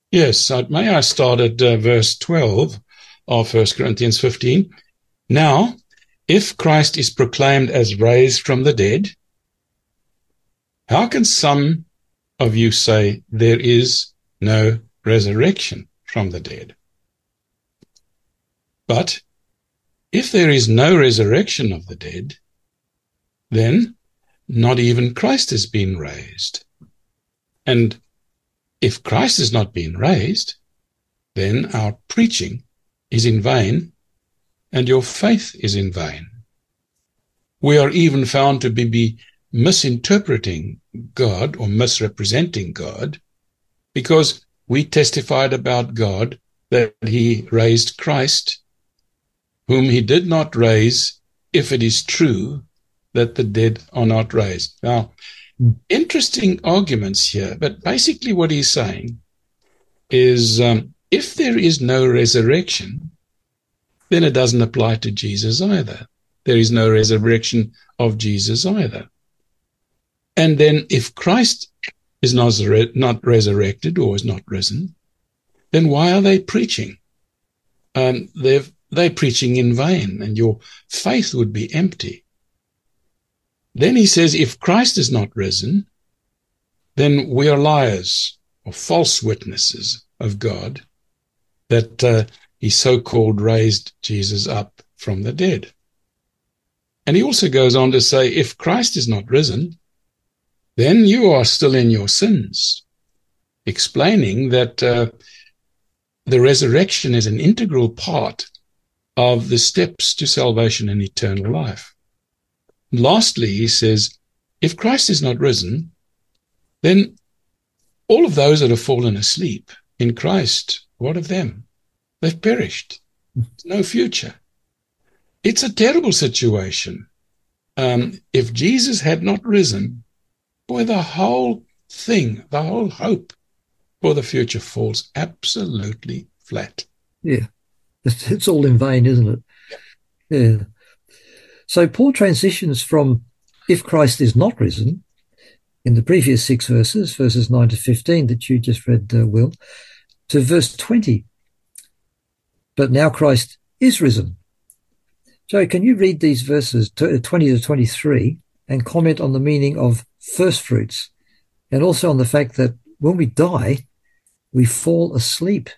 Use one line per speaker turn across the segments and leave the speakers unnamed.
Yes, may I start at verse 12 of 1 Corinthians 15? Now, if Christ is proclaimed as raised from the dead, how can some of you say there is no resurrection from the dead? But if there is no resurrection of the dead, then not even Christ has been raised. And if Christ has not been raised, then our preaching is in vain, and your faith is in vain. We are even found to be misinterpreting God or misrepresenting God, because we testified about God that he raised Christ, whom he did not raise, if it is true that the dead are not raised. Now, interesting arguments here, but basically what he's saying is if there is no resurrection, then it doesn't apply to Jesus either. There is no resurrection of Jesus either. And then if Christ is not resurrected or is not risen, then why are they preaching? They're preaching in vain, and your faith would be empty. Then he says, if Christ is not risen, then we are liars or false witnesses of God that he so-called raised Jesus up from the dead. And he also goes on to say, if Christ is not risen, then you are still in your sins, explaining that the resurrection is an integral part of the steps to salvation and eternal life. Lastly, he says, if Christ is not risen, then all of those that have fallen asleep in Christ, what of them? They've perished. No future. It's a terrible situation. If Jesus had not risen, boy, the whole thing, the whole hope for the future falls absolutely flat.
Yeah, it's all in vain, isn't it? Yeah. So Paul transitions from if Christ is not risen in the previous 6 verses, verses 9 to 15 that you just read, Will, to verse 20. But now Christ is risen. Joe, can you read these verses 20 to 23 and comment on the meaning of first fruits, and also on the fact that when we die, we fall asleep?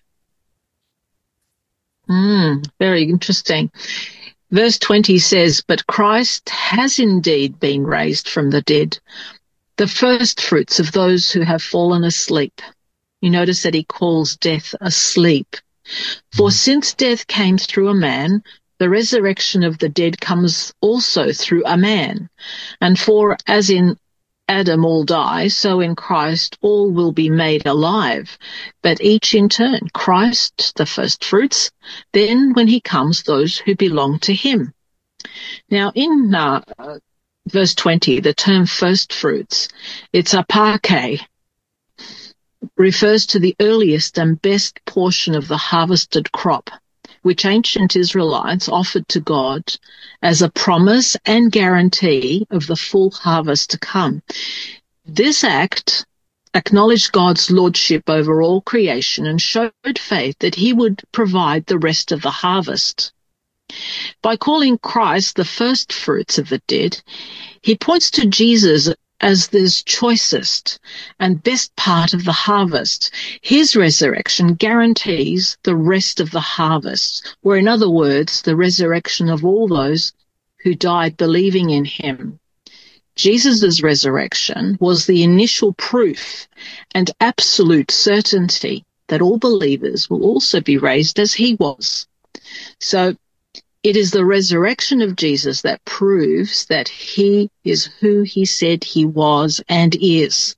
Very interesting. Verse 20 says, but Christ has indeed been raised from the dead, the first fruits of those who have fallen asleep. You notice that he calls death asleep. For since death came through a man, the resurrection of the dead comes also through a man. And for as in Adam all die, so in Christ all will be made alive, but each in turn, Christ the first fruits, then when he comes, those who belong to him. Now in verse 20, the term first fruits, it's apake, refers to the earliest and best portion of the harvested crop, which ancient Israelites offered to God as a promise and guarantee of the full harvest to come. This act acknowledged God's lordship over all creation and showed faith that he would provide the rest of the harvest. By calling Christ the first fruits of the dead, he points to Jesus as this choicest and best part of the harvest. His resurrection guarantees the rest of the harvest, or in other words, the resurrection of all those who died believing in him. Jesus' resurrection was the initial proof and absolute certainty that all believers will also be raised as he was. So it is the resurrection of Jesus that proves that he is who he said he was and is.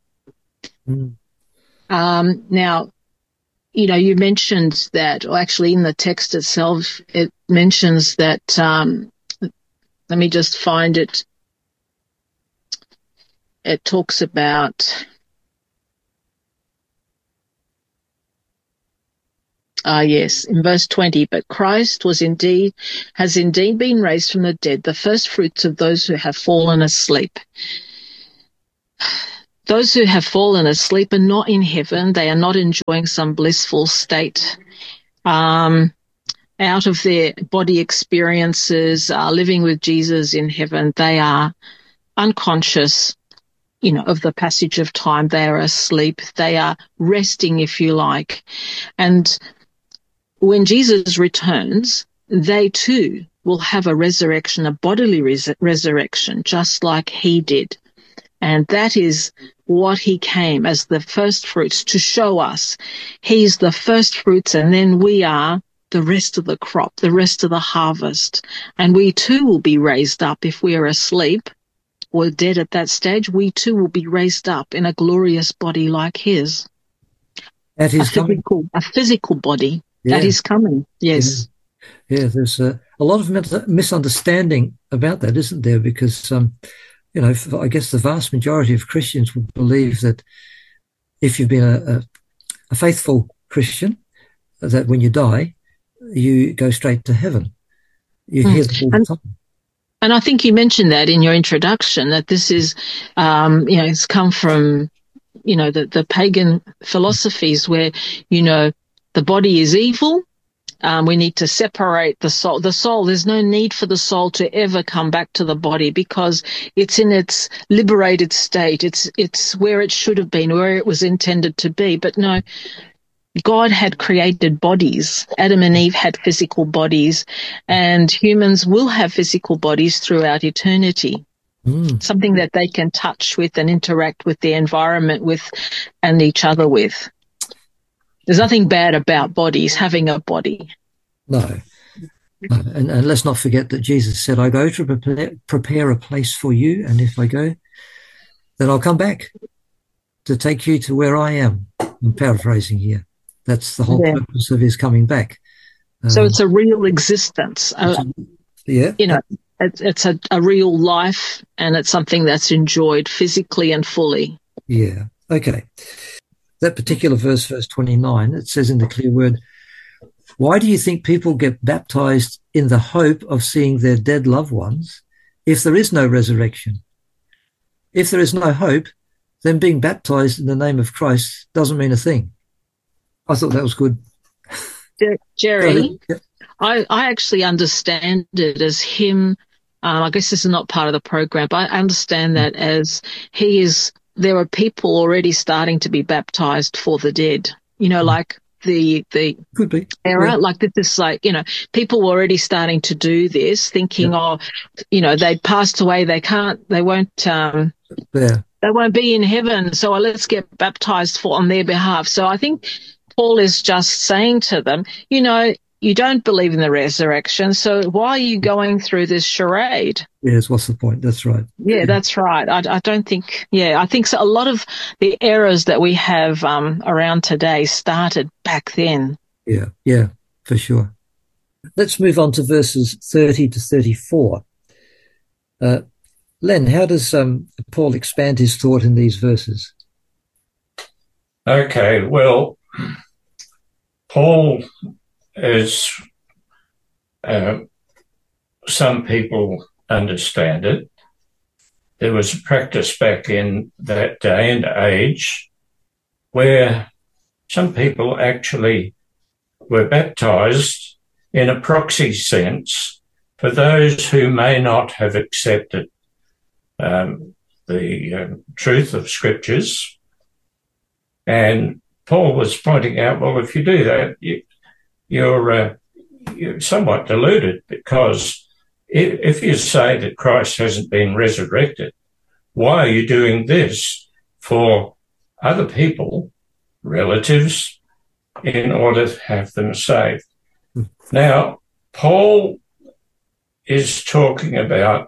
Now, you know, you mentioned that, or actually in the text itself, it mentions that, let me just find it. It talks about, yes, in verse 20, but Christ has indeed been raised from the dead, the first fruits of those who have fallen asleep. those who have fallen asleep are not in heaven. They are not enjoying some blissful state out of their body experiences, living with Jesus in heaven. They are unconscious, of the passage of time. They are asleep. They are resting, if you like. And when Jesus returns, they too will have a resurrection, a bodily resurrection, just like he did. And that is what he came as the first fruits to show us. He's the first fruits, and then we are the rest of the crop, the rest of the harvest. And we too will be raised up if we are asleep or dead at that stage. We too will be raised up in a glorious body like his.
At his coming.
A physical body. Yeah. At his coming, yes.
Yeah, there's a lot of misunderstanding about that, isn't there? Because, I guess the vast majority of Christians would believe that if you've been a faithful Christian, that when you die, you go straight to heaven. You hear that all the time.
And I think you mentioned that in your introduction, that this is, it's come from, the pagan philosophies where, the body is evil. We need to separate the soul. The soul, there's no need for the soul to ever come back to the body because it's in its liberated state. It's where it should have been, where it was intended to be. But no, God had created bodies. Adam and Eve had physical bodies, and humans will have physical bodies throughout eternity. Something that they can touch with and interact with the environment with and each other with. There's nothing bad about bodies, having a body.
No. And let's not forget that Jesus said, I go to prepare a place for you, and if I go, then I'll come back to take you to where I am. I'm paraphrasing here. That's the whole purpose of his coming back.
So it's a real existence. It's a real life, and it's something that's enjoyed physically and fully.
Yeah. Okay. That particular verse 29, it says in the clear word, why do you think people get baptized in the hope of seeing their dead loved ones if there is no resurrection? If there is no hope, then being baptized in the name of Christ doesn't mean a thing. I thought that was good.
Jerry, I actually understand it as him. I guess this is not part of the program, but I understand that as there are people already starting to be baptized for the dead, like the
could be
era, like this is like, people were already starting to do this thinking, they passed away. They won't be in heaven. So let's get baptized on their behalf. So I think Paul is just saying to them, you don't believe in the resurrection, so why are you going through this charade?
Yes, what's the point? That's right.
Yeah, that's right. I don't think, I think so. A lot of the errors that we have around today started back then.
Yeah, for sure. Let's move on to verses 30 to 34. Len, how does Paul expand his thought in these verses?
Okay, well, Paul, as some people understand it, there was a practice back in that day and age where some people actually were baptized in a proxy sense for those who may not have accepted the truth of scriptures. And Paul was pointing out, well, if you do that, you're somewhat deluded, because if you say that Christ hasn't been resurrected, why are you doing this for other people, relatives, in order to have them saved? Now, Paul is talking about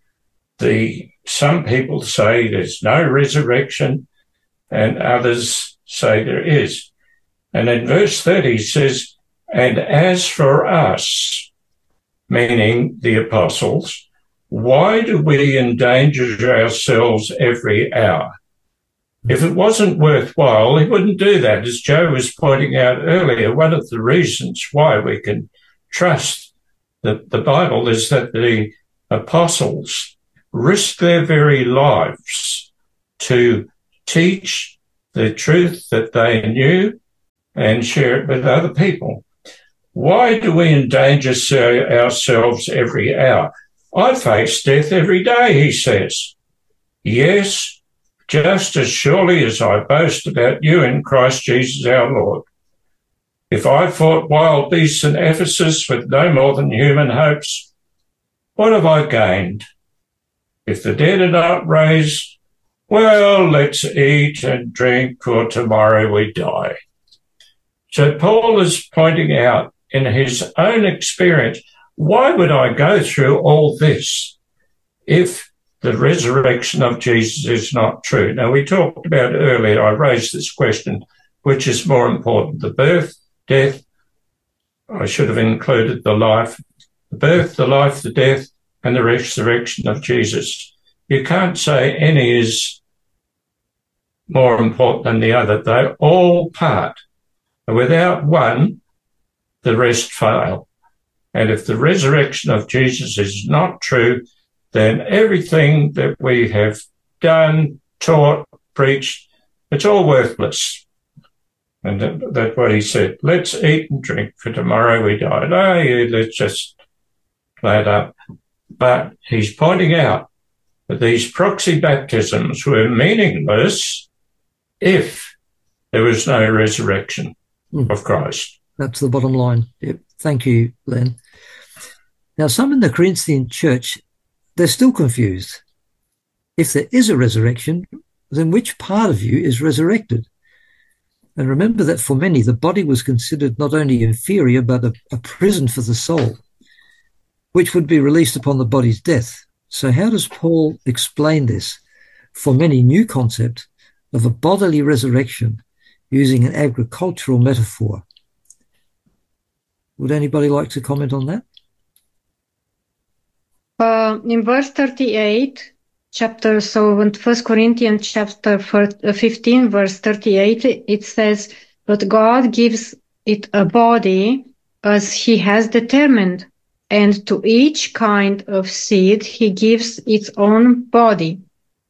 some people say there's no resurrection and others say there is. And in verse 30 he says, and as for us, meaning the apostles, why do we endanger ourselves every hour? If it wasn't worthwhile, he wouldn't do that. As Joe was pointing out earlier, one of the reasons why we can trust the Bible is that the apostles risked their very lives to teach the truth that they knew and share it with other people. Why do we endanger ourselves every hour? I face death every day, he says. Yes, just as surely as I boast about you in Christ Jesus our Lord. If I fought wild beasts in Ephesus with no more than human hopes, what have I gained? If the dead are not raised, well, let's eat and drink, for tomorrow we die. So Paul is pointing out in his own experience, why would I go through all this if the resurrection of Jesus is not true? Now, we talked about earlier, I raised this question, which is more important, the birth, death, I should have included the life, the birth, the life, the death, and the resurrection of Jesus. You can't say any is more important than the other. They're all part. And without one, the rest fail. And if the resurrection of Jesus is not true, then everything that we have done, taught, preached, it's all worthless. And that's what he said. Let's eat and drink, for tomorrow we die. No, yeah, let's just play it up. But he's pointing out that these proxy baptisms were meaningless if there was no resurrection of Christ.
That's the bottom line. Yep. Thank you, Len. Now, some in the Corinthian church, they're still confused. If there is a resurrection, then which part of you is resurrected? And remember that for many, the body was considered not only inferior, but a prison for the soul, which would be released upon the body's death. So how does Paul explain this for many new concept of a bodily resurrection using an agricultural metaphor? Would anybody like to comment on that?
In verse 38, in 1 Corinthians chapter 15, verse 38, it says, "But God gives it a body as he has determined, and to each kind of seed he gives its own body."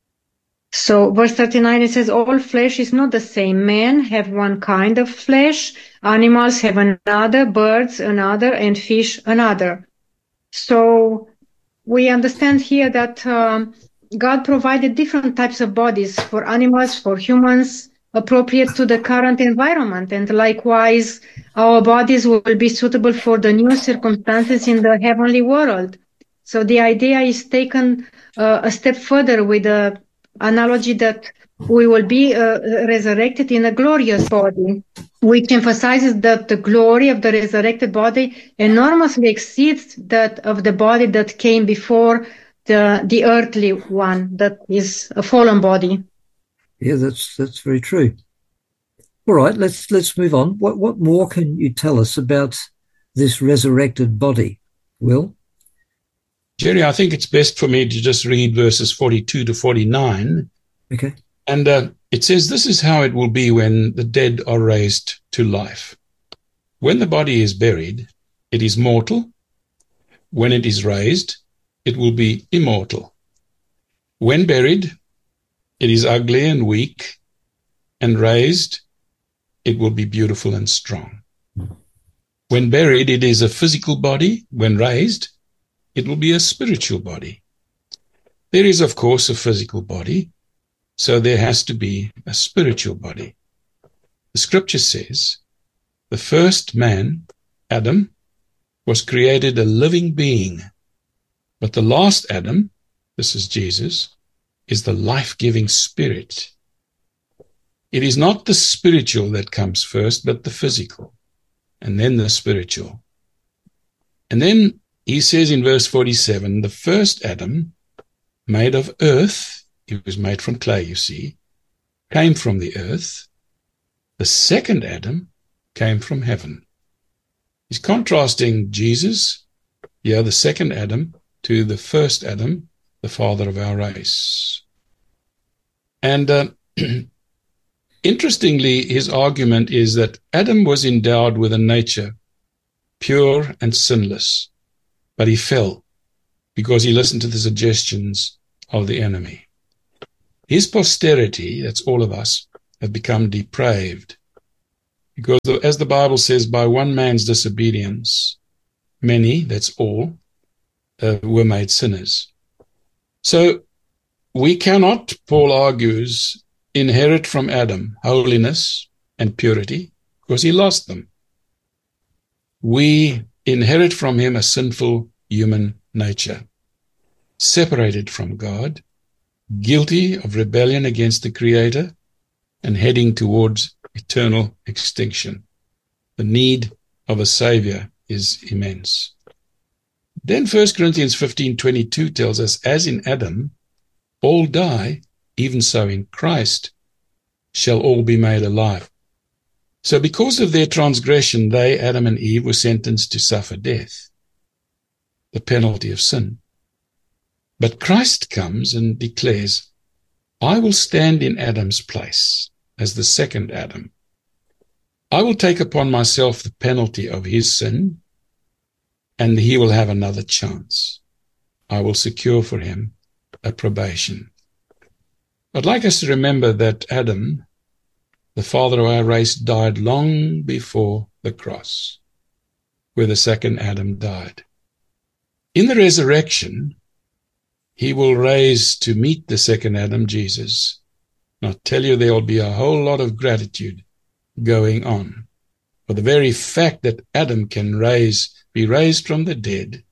So verse 39, it says, "All flesh is not the same. Men have one kind of flesh, animals have another, birds another, and fish another." So we understand here that God provided different types of bodies for animals, for humans, appropriate to the current environment. And likewise, our bodies will be suitable for the new circumstances in the heavenly world. So the idea is taken a step further with the analogy that we will be resurrected in a glorious body, which emphasizes that the glory of the resurrected body enormously exceeds that of the body that came before the earthly one, that is a fallen body.
Yeah, that's very true. All right, let's move on. What more can you tell us about this resurrected body, Will?
Jerry, I think it's best for me to just read verses 42 to 49.
Okay.
And it says, "This is how it will be when the dead are raised to life. When the body is buried, it is mortal. When it is raised, it will be immortal. When buried, it is ugly and weak, and raised, it will be beautiful and strong. When buried, it is a physical body. When raised, it will be a spiritual body. There is, of course, a physical body, so there has to be a spiritual body. The scripture says, the first man, Adam, was created a living being, but the last Adam, this is Jesus, is the life-giving spirit. It is not the spiritual that comes first, but the physical, and then the spiritual. And then he says in verse 47, the first Adam, made of earth, he was made from clay, you see, came from the earth. The second Adam came from heaven. He's contrasting Jesus, the second Adam, to the first Adam, the father of our race. And interestingly, his argument is that Adam was endowed with a nature pure and sinless, but he fell because he listened to the suggestions of the enemy. his posterity, that's all of us, have become depraved. Because as the Bible says, by one man's disobedience, many, that's all, were made sinners. So we cannot, Paul argues, inherit from Adam holiness and purity, because he lost them. We inherit from him a sinful human nature, separated from God, guilty of rebellion against the Creator, and heading towards eternal extinction. The need of a Savior is immense. Then 1 Corinthians 15:22 tells us, as in Adam all die, even so in Christ shall all be made alive. So because of their transgression, they, Adam and Eve, were sentenced to suffer death, the penalty of sin. But Christ comes and declares, I will stand in Adam's place as the second Adam. I will take upon myself the penalty of his sin, and he will have another chance. I will secure for him a probation. I'd like us to remember that Adam, the father of our race, died long before the cross, where the second Adam died. In the resurrection, he will raise to meet the second Adam, Jesus. And I'll tell you, there will be a whole lot of gratitude going on. For the very fact that Adam can be raised from the dead,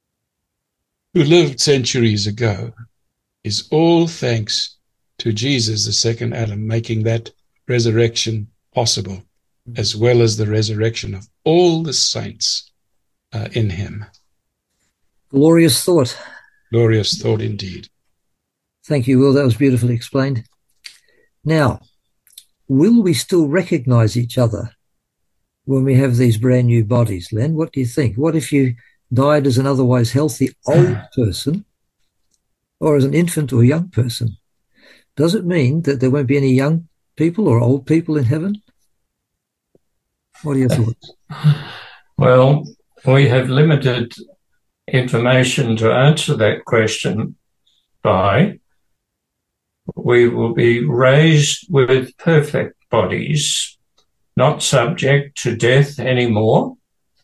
who lived centuries ago, is all thanks to Jesus, the second Adam, making that resurrection possible, as well as the resurrection of all the saints in him.
Glorious thought.
Glorious thought indeed.
Thank you, Will. That was beautifully explained. Now, will we still recognize each other when we have these brand new bodies, Len? What do you think? What if you died as an otherwise healthy old person or as an infant or young person? Does it mean that there won't be any young people or old people in heaven? What are your thoughts?
Well, we have limited information to answer that question by. We will be raised with perfect bodies, not subject to death anymore.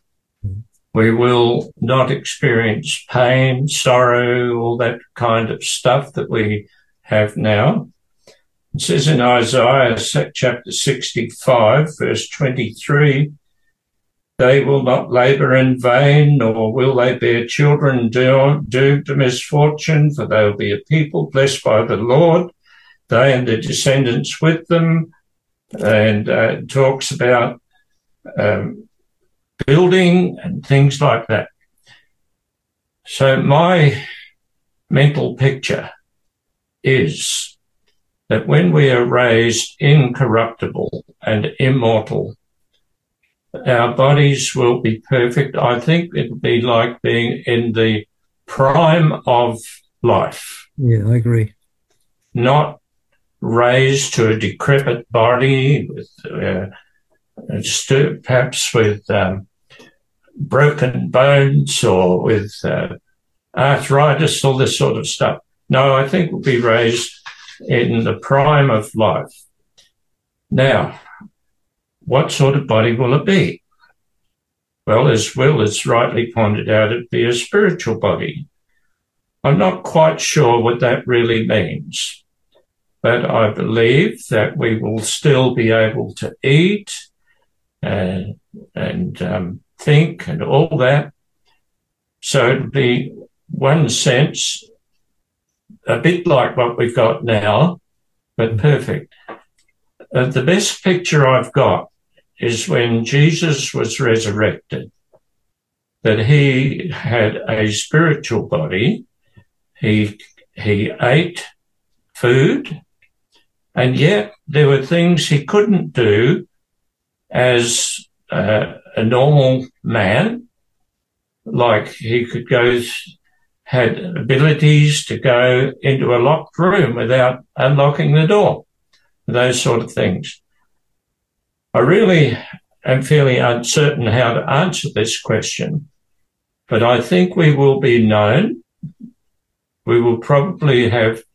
We will not experience pain, sorrow, all that kind of stuff that we have now. It says in Isaiah chapter 65, verse 23, they will not labour in vain, nor will they bear children doomed to misfortune, for they will be a people blessed by the Lord, they and their descendants with them. And talks about building and things like that. So my mental picture is that when we are raised incorruptible and immortal, our bodies will be perfect. I think it'll be like being in the prime of life.
Yeah, I agree.
Not raised to a decrepit body, with perhaps with broken bones or with arthritis, all this sort of stuff. No, I think we'll be raised in the prime of life. Now, what sort of body will it be? Well, as Will has rightly pointed out, it'd be a spiritual body. I'm not quite sure what that really means, but I believe that we will still be able to eat and think and all that. So it'll be, one sense, a bit like what we've got now, but perfect. The best picture I've got is when Jesus was resurrected, that he had a spiritual body. He ate food, and yet there were things he couldn't do as a normal man, like he could had abilities to go into a locked room without unlocking the door, those sort of things. I really am fairly uncertain how to answer this question, but I think we will be known. We will probably have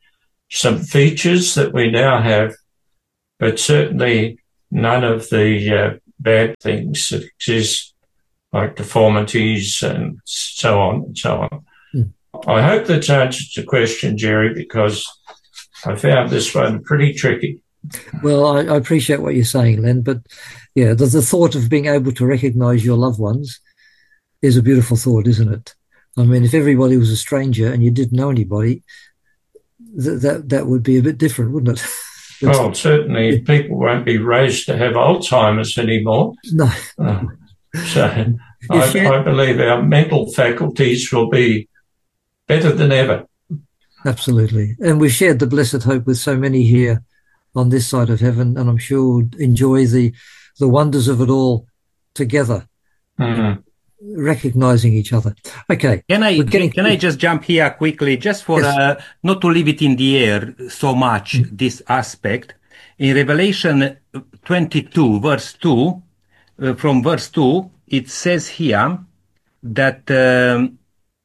some features that we now have, but certainly none of the bad things that exist, like deformities and so on and so on. I hope that's answered the question, Jerry, because I found this one pretty tricky.
Well, I appreciate what you're saying, Len, but yeah, the thought of being able to recognize your loved ones is a beautiful thought, isn't it? I mean, if everybody was a stranger and you didn't know anybody, that would be a bit different, wouldn't it?
Well, certainly people won't be raised to have Alzheimer's anymore.
No.
So I believe our mental faculties will be better than ever.
Absolutely. And we've shared the blessed hope with so many here on this side of heaven, and I'm sure we'll enjoy the wonders of it all together, recognizing each other. Okay.
Can I just jump here quickly, just for
Yes.
not to leave it in the air so much, this aspect. In Revelation 22, verse 2, from verse 2, it says here that, down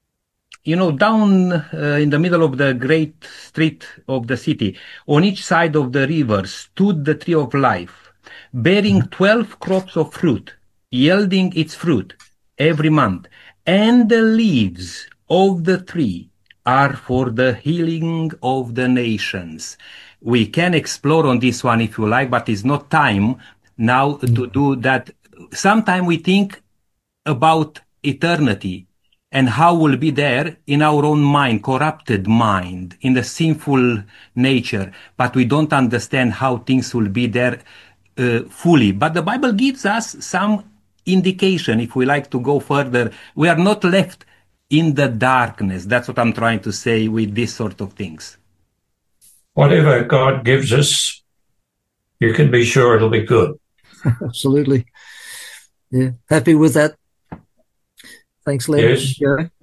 in the middle of the great street of the city, on each side of the river stood the tree of life, bearing 12 crops of fruit, yielding its fruit every month. And the leaves of the tree are for the healing of the nations. We can explore on this one if you like, but it's not time now to do that. Sometime we think about eternity and how we'll be there in our own mind, corrupted mind, in the sinful nature, but we don't understand how things will be there fully. But the Bible gives us some indication, if we like to go further. We are not left in the darkness. That's what I'm trying to say with this sort of things.
Whatever God gives us, you can be sure it'll be good.
Absolutely. Yeah. Happy with that. Thanks, Len.
Yes.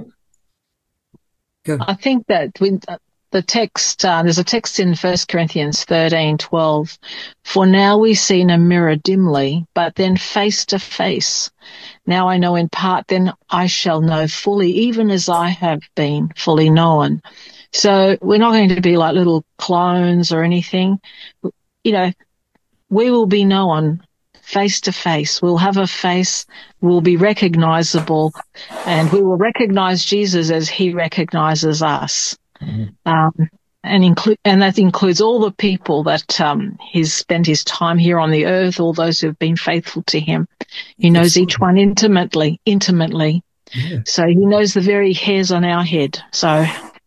Go.
I think that with the text, there's a text in 1 Corinthians 13:12. For now we see in a mirror dimly, but then face to face. Now I know in part, then I shall know fully, even as I have been fully known. So we're not going to be like little clones or anything. We will be known face to face. We'll have a face, we'll be recognizable, and we will recognize Jesus as he recognizes us. And that includes all the people that he's spent his time here on the earth, all those who have been faithful to him. He knows each one intimately.
Yeah.
So he knows the very hairs on our head. So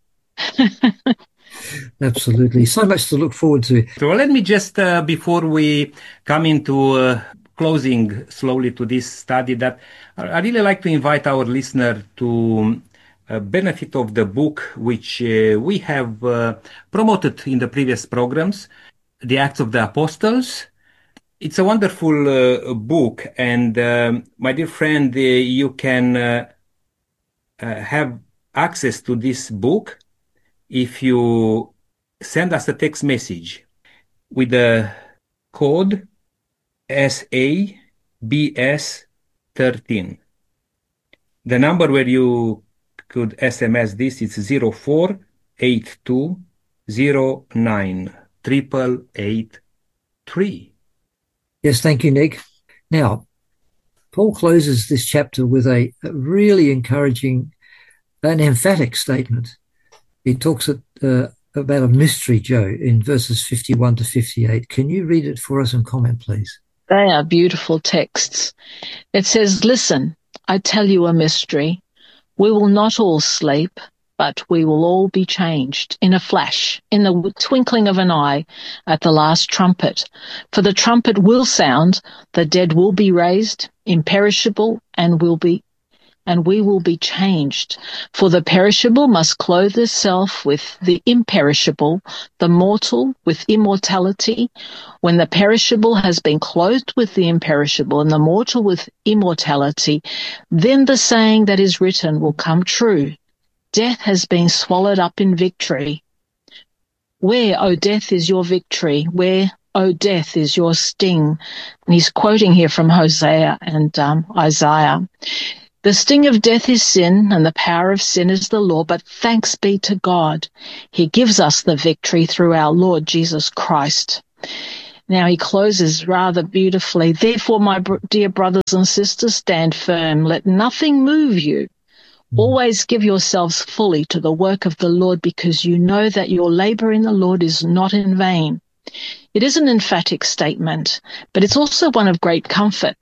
Absolutely. So much to look forward to.
So let me just, before we come into closing slowly to this study, that I really like to invite our listener to benefit of the book which we have promoted in the previous programs, The Acts of the Apostles. It's a wonderful book, and my dear friend, you can have access to this book if you send us a text message with the code SABS13. The number where you could SMS this is 0482098883.
Yes, thank you, Nick. Now, Paul closes this chapter with a really encouraging and emphatic statement. He talks about a mystery, Joe, in verses 51 to 58. Can you read it for us and comment, please?
they are beautiful texts. It says, listen, I tell you a mystery. We will not all sleep, but we will all be changed in a flash, in the twinkling of an eye, at the last trumpet. For the trumpet will sound, the dead will be raised, imperishable, and we will be changed. For the perishable must clothe itself with the imperishable, the mortal with immortality. When the perishable has been clothed with the imperishable and the mortal with immortality, then the saying that is written will come true. Death has been swallowed up in victory. Where, O death, is your victory? Where, O death, is your sting? And he's quoting here from Hosea and Isaiah. The sting of death is sin, and the power of sin is the law, but thanks be to God. He gives us the victory through our Lord Jesus Christ. Now he closes rather beautifully. Therefore, my dear brothers and sisters, stand firm. Let nothing move you. Always give yourselves fully to the work of the Lord, because you know that your labor in the Lord is not in vain. It is an emphatic statement, but it's also one of great comfort.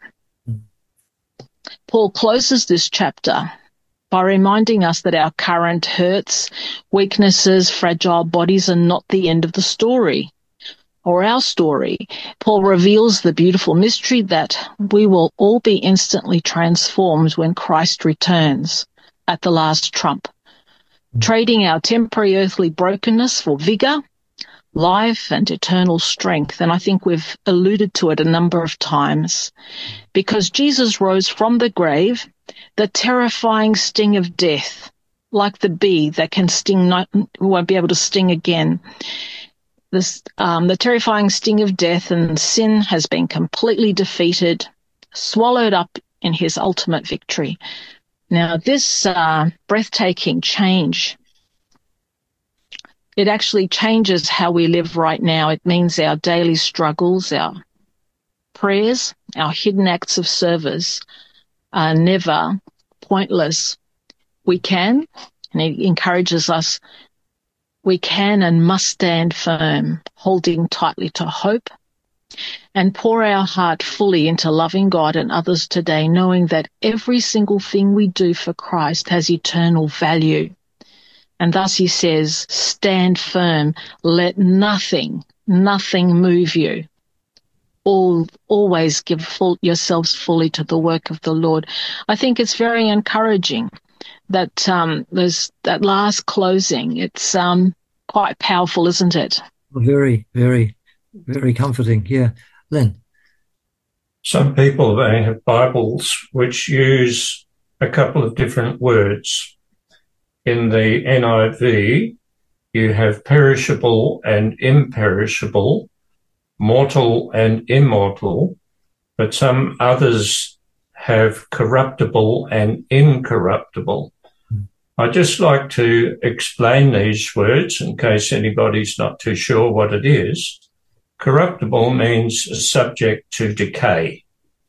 Paul closes this chapter by reminding us that our current hurts, weaknesses, fragile bodies are not the end of the story or our story. Paul reveals the beautiful mystery that we will all be instantly transformed when Christ returns at the last trump, trading our temporary earthly brokenness for vigor, life, and eternal strength. And I think we've alluded to it a number of times. Because Jesus rose from the grave, the terrifying sting of death, like the bee that can sting, won't be able to sting again. The terrifying sting of death and sin has been completely defeated, swallowed up in his ultimate victory. Now, this breathtaking change, it actually changes how we live right now. It means our daily struggles, our prayers, our hidden acts of service are never pointless. We can, and it encourages us, we can and must stand firm, holding tightly to hope, and pour our heart fully into loving God and others today, knowing that every single thing we do for Christ has eternal value. And thus he says, stand firm, let nothing move you. Always give yourselves fully to the work of the Lord. I think it's very encouraging that there's that last closing. It's quite powerful, isn't it?
Very, very, very comforting. Yeah. Len.
Some people, they have Bibles which use a couple of different words. In the NIV, you have perishable and imperishable, mortal and immortal, but some others have corruptible and incorruptible. I'd just like to explain these words in case anybody's not too sure what it is. Corruptible means subject to decay.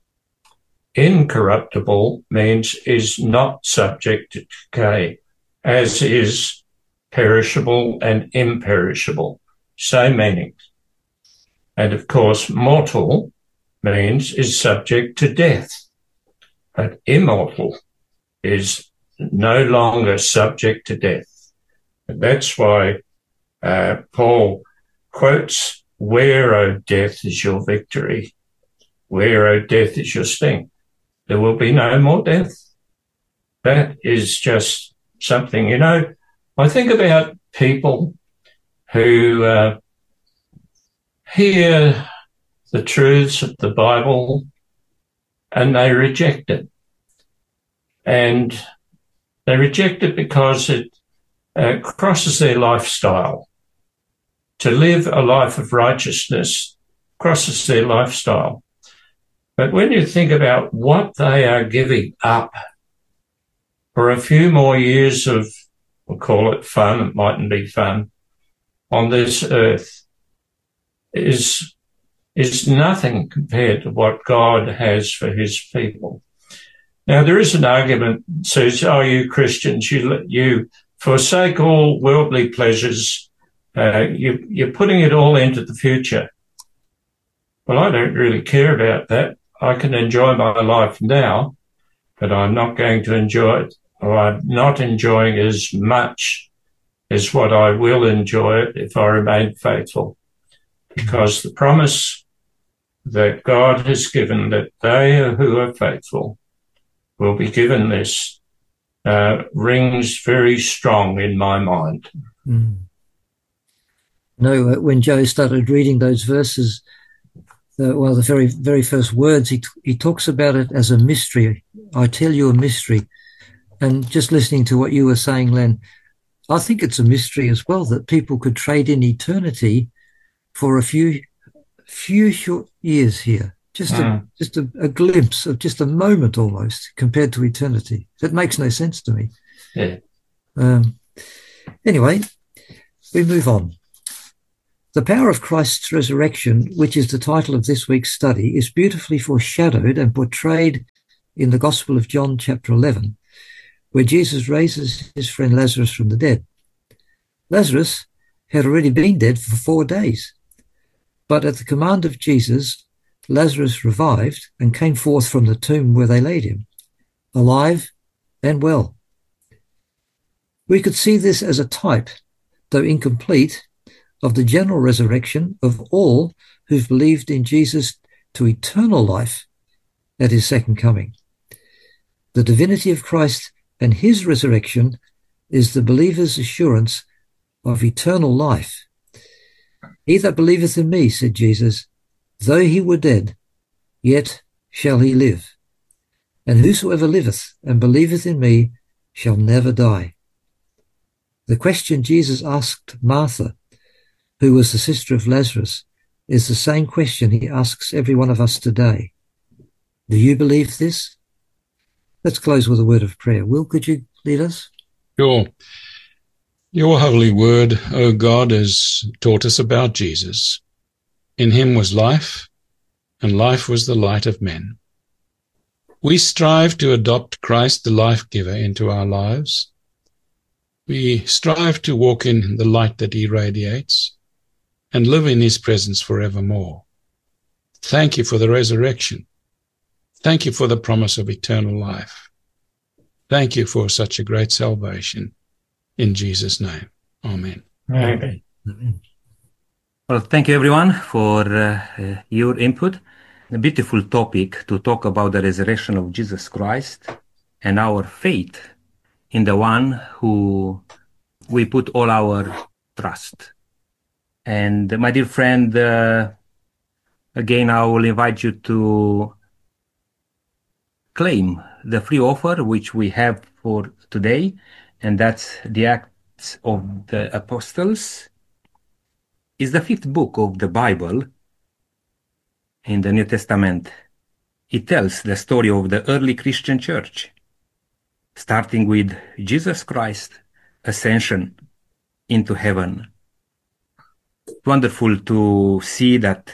Incorruptible means is not subject to decay, as is perishable and imperishable. Same meaning. And of course, mortal means is subject to death, but immortal is no longer subject to death. And that's why Paul quotes, where, O death, is your victory? Where, O death, is your sting? There will be no more death. That is just something, I think about people who hear the truths of the Bible and they reject it. And they reject it because it crosses their lifestyle. To live a life of righteousness crosses their lifestyle. But when you think about what they are giving up for a few more years of, we'll call it fun, it mightn't be fun, on this earth, is nothing compared to what God has for his people. Now, there is an argument that says, you Christians, you forsake all worldly pleasures, you're putting it all into the future. Well, I don't really care about that. I can enjoy my life now, but I'm not going to enjoy it, or I'm not enjoying as much as what I will enjoy it if I remain faithful. Because the promise that God has given that they who are faithful will be given this rings very strong in my mind.
Mm. When Joe started reading those verses, the very, very first words, he talks about it as a mystery. I tell you a mystery. And just listening to what you were saying, Len, I think it's a mystery as well that people could trade in eternity for a few short years here Just a glimpse of just a moment almost compared to eternity. That makes no sense to me.
Yeah.
Anyway, we move on. The power of Christ's resurrection, which is the title of this week's study, is beautifully foreshadowed and portrayed in the Gospel of John chapter 11, where Jesus raises his friend Lazarus from the dead. Lazarus had already been dead for 4 days, but at the command of Jesus, Lazarus revived and came forth from the tomb where they laid him, alive and well. We could see this as a type, though incomplete, of the general resurrection of all who've believed in Jesus to eternal life at his second coming. The divinity of Christ and his resurrection is the believer's assurance of eternal life. He that believeth in me, said Jesus, though he were dead, yet shall he live. And whosoever liveth and believeth in me shall never die. The question Jesus asked Martha, who was the sister of Lazarus, is the same question he asks every one of us today. Do you believe this? Let's close with a word of prayer. Will, could you lead us?
Sure. Your holy word, O God, has taught us about Jesus. In him was life, and life was the light of men. We strive to adopt Christ, the life-giver, into our lives. We strive to walk in the light that he radiates and live in his presence forevermore. Thank you for the resurrection. Thank you for the promise of eternal life. Thank you for such a great salvation. In Jesus' name, amen.
Amen.
Well, thank you everyone for your input. A beautiful topic to talk about the resurrection of Jesus Christ and our faith in the one who we put all our trust. And my dear friend, again, I will invite you to claim the free offer which we have for today, and that's the Acts of the Apostles. It's the 5th book of the Bible in the New Testament. It tells the story of the early Christian church, starting with Jesus Christ's ascension into heaven. It's wonderful to see that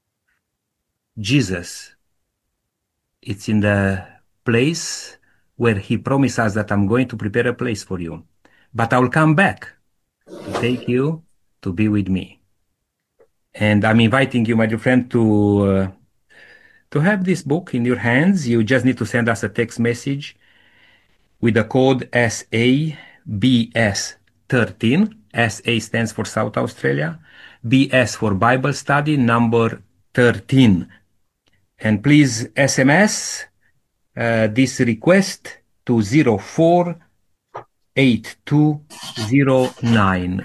Jesus, it's in the place where he promised us that I'm going to prepare a place for you, but I will come back to take you to be with me. And I'm inviting you, my dear friend, to have this book in your hands. You just need to send us a text message with the code SABS13. SA stands for South Australia. BS for Bible Study, number 13. And please SMS this request to 048209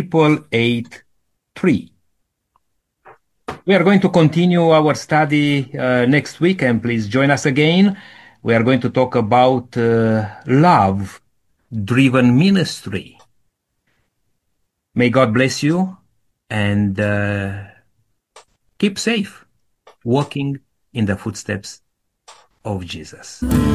8883. We are going to continue our study next week, and please join us again. We are going to talk about love-driven ministry. May God bless you, and keep safe, walking in the footsteps of Jesus.